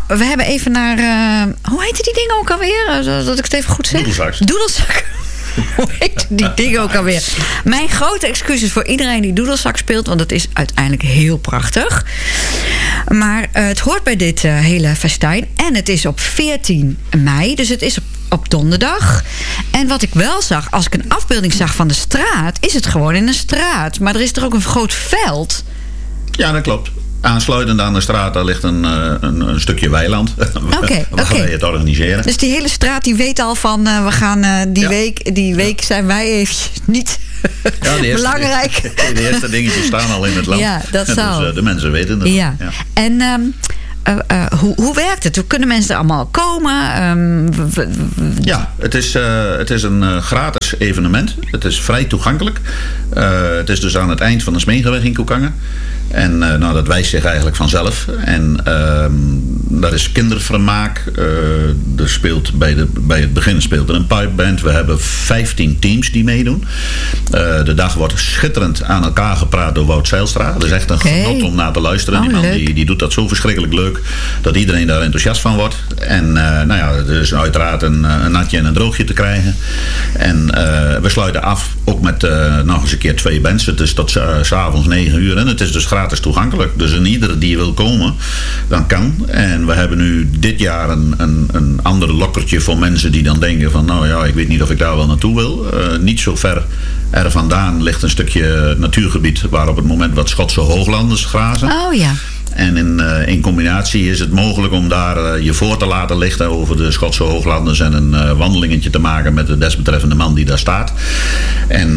we hebben even naar... hoe heette die dingen ook alweer? Dat ik het even goed zeg. Doedelzak. Hoe heet die dingen ook alweer? Mijn grote excuses voor iedereen die doedelzak speelt, want het is uiteindelijk heel prachtig. Maar het hoort bij dit hele festijn. En het is op 14 mei, dus het is op donderdag. En wat ik wel zag, als ik een afbeelding zag van de straat, is het gewoon in een straat. Maar er is er ook een groot veld. Ja, dat klopt. Aansluitend aan de straat, daar ligt een stukje weiland. Oké. Wij het organiseren. Dus die hele straat die weet al van... we gaan die week zijn wij eventjes niet belangrijk. De eerste dingetjes staan al in het land. Ja, dat zal. Dus de mensen weten het. Ja. En hoe werkt het? Hoe kunnen mensen er allemaal komen? Ja, het is een gratis evenement. Het is vrij toegankelijk. Het is dus aan het eind van de Smegeweg in Koekangen. En dat wijst zich eigenlijk vanzelf. En dat is kindervermaak. Er speelt bij het begin speelt er een pipeband. We hebben 15 teams die meedoen. De dag wordt schitterend aan elkaar gepraat door Wout Zijlstra. Dat is echt een genot om naar te luisteren. Die man die doet dat zo verschrikkelijk leuk dat iedereen daar enthousiast van wordt. En er is uiteraard een natje en een droogje te krijgen. En we sluiten af ook met nog eens een keer 2 bands. Het is tot 's avonds 9 uur. En het is dus gratis toegankelijk. Dus in ieder die wil komen, dan kan. En we hebben nu dit jaar een ander lokkertje voor mensen die dan denken van ik weet niet of ik daar wel naartoe wil. Niet zo ver er vandaan ligt een stukje natuurgebied waar op het moment wat Schotse hooglanders grazen. Oh ja. En in combinatie is het mogelijk om daar je voor te laten lichten over de Schotse hooglanders en een wandelingetje te maken met de desbetreffende man die daar staat. En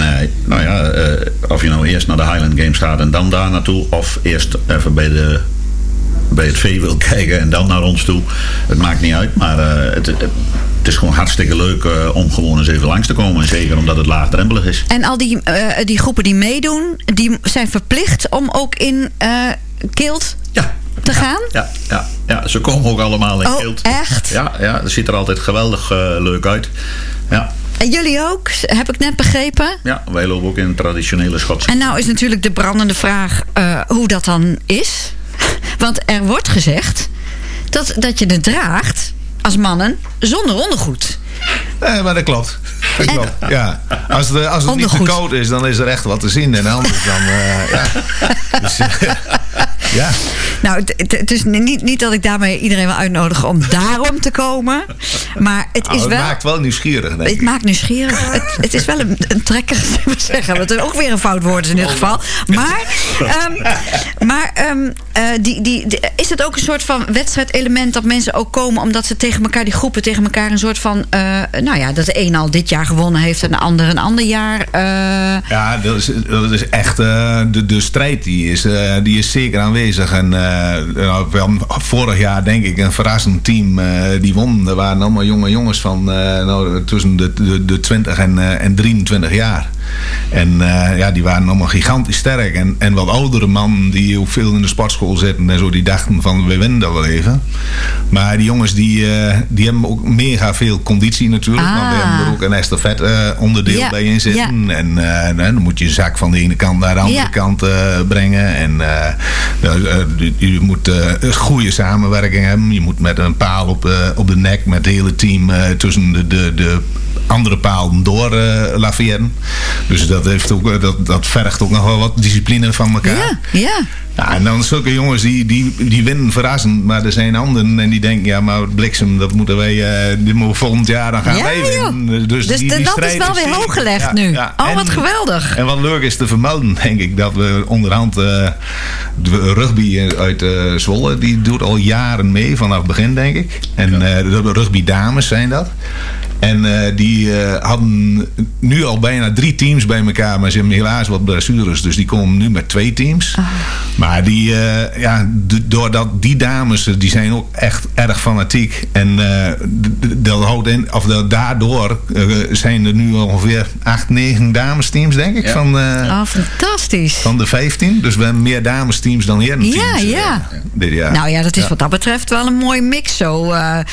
of je nou eerst naar de Highland Games gaat en dan daar naartoe, of eerst even bij het vee wil kijken en dan naar ons toe. Het maakt niet uit, maar het is gewoon hartstikke leuk om gewoon eens even langs te komen. En zeker omdat het laagdrempelig is. En al die groepen die meedoen, die zijn verplicht om ook in Kilt te gaan? Ja, ze komen ook allemaal in Kilt. Echt? Ja, dat ziet er altijd geweldig leuk uit. Ja. En jullie ook, heb ik net begrepen? Ja, wij lopen ook in een traditionele Schotse. En nou is natuurlijk de brandende vraag hoe dat dan is. Want er wordt gezegd dat je het draagt als mannen zonder ondergoed. Nee, maar dat klopt. Ja. Als het niet te koud is, dan is er echt wat te zien. En anders dan... Dus, ja. Nou, het is niet dat ik daarmee iedereen wil uitnodigen om daarom te komen. Maar het is wel... Het maakt wel nieuwsgierig, denk ik. Het maakt nieuwsgierig. Het is wel een trekker, zullen we zeggen. Wat ook weer een fout woord is in dit geval. Maar is het ook een soort van wedstrijdelement dat mensen ook komen omdat ze tegen elkaar, die groepen tegen elkaar een soort van... dat de een al dit jaar gewonnen heeft en de ander een ander jaar. Ja, dat is echt... de strijd die is zeker aanwezig. En vorig jaar denk ik een verrassend team die won. Er waren allemaal jonge jongens van tussen de 20 en 23 jaar. En die waren allemaal gigantisch sterk. En wat oudere mannen die ook veel in de sportschool zitten en zo, die dachten van we winnen dat wel even. Maar die jongens die hebben ook mega veel conditie natuurlijk. Want we hebben er ook een estafette onderdeel bij in zitten. Ja. En dan moet je je zak van de ene kant naar de andere kant brengen. En je moet goede samenwerking hebben. Je moet met een paal op de nek met het hele team tussen de andere palen door laveren. Dus dat vergt ook nog wel wat discipline van elkaar. Ja. Ja, en dan zulke jongens die winnen verrassend, maar er zijn anderen en die denken, maar bliksem, dat moeten wij volgend jaar, dan gaan wij winnen. Dus die dat is wel weer hoog gelegd nu. Ja. Oh, wat geweldig. En wat leuk is te vermelden, denk ik, dat we onderhand de rugby uit Zwolle, die doet al jaren mee, vanaf het begin, denk ik. En de rugby dames zijn dat. En die hadden nu al bijna 3 teams bij elkaar. Maar ze hebben helaas wat blessures. Dus die komen nu met 2 teams. Oh. Maar doordat die dames, die zijn ook echt erg fanatiek. En dat houdt in, daardoor zijn er nu ongeveer 8, 9 damesteams, denk ik. Ja. Fantastisch. Van de 15. Dus we hebben meer damesteams dan herenteams. Ja. Dit jaar. Nou ja, dat is wat dat betreft wel een mooie mix zo. Maar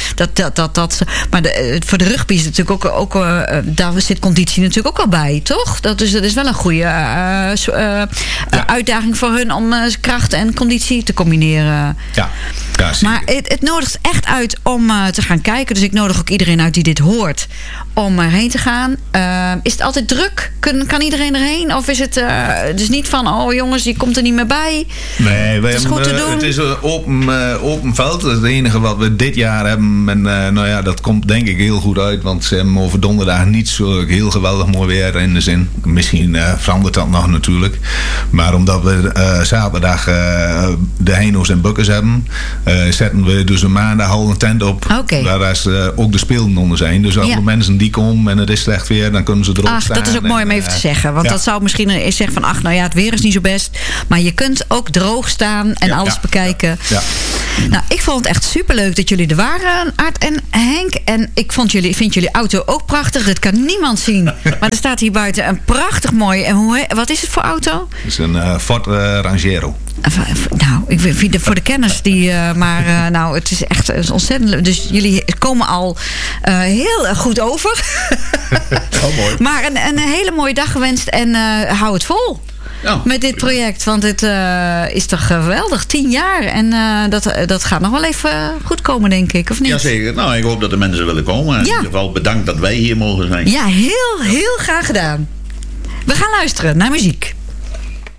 voor de rugby is natuurlijk ook daar zit conditie natuurlijk ook al bij, toch? Dat is wel een goede uitdaging voor hun om kracht en conditie te combineren. Ja. Ja, maar het nodigt echt uit om te gaan kijken. Dus ik nodig ook iedereen uit die dit hoort om erheen te gaan. Is het altijd druk? Kan iedereen erheen? Of is het dus niet van, oh jongens, die komt er niet meer bij? Nee, het is goed te doen. Het is een open veld. Dat is het enige wat we dit jaar hebben. En dat komt denk ik heel goed uit. Want ze hebben over donderdag niet zo heel geweldig mooi weer in de zin. Misschien verandert dat nog natuurlijk. Maar omdat we zaterdag de Heino's en Bukkers hebben, zetten we dus een maandag al een tent op. Okay. Waar ook de spelen onder zijn. Dus als mensen die komen en het is slecht weer, dan kunnen ze erop staan. Dat is ook mooi om even te zeggen. Want dat zou misschien eens zeggen van, het weer is niet zo best. Maar je kunt ook droog staan en alles bekijken. Ja. Nou, ik vond het echt superleuk dat jullie er waren, Art en Henk. En ik vind jullie auto ook prachtig. Dat kan niemand zien. Maar er staat hier buiten een prachtig mooi... wat is het voor auto? Het is een Ford Rangero. Nou, ik vind voor de kenners die... het is echt ontzettend... Dus jullie komen al heel goed over. Oh, mooi. Maar een hele mooie dag gewenst en hou het vol. Ja, met dit project, want het is toch geweldig, 10 jaar. En dat gaat nog wel even goed komen, denk ik, of niet? Jazeker. Nou, ik hoop dat de mensen willen komen. In ieder geval bedankt dat wij hier mogen zijn. Ja, heel graag gedaan. We gaan luisteren naar muziek.